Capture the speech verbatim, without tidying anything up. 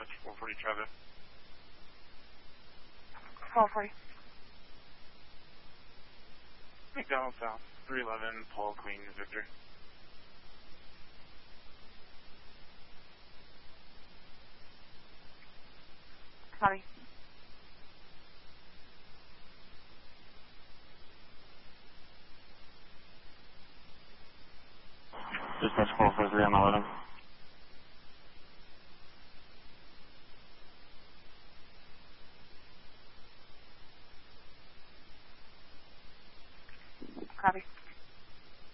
That's four forty Travis. four forty. McDonald South, three eleven, Paul Queen, Victor. Copy. Dispatch four four three on eleven.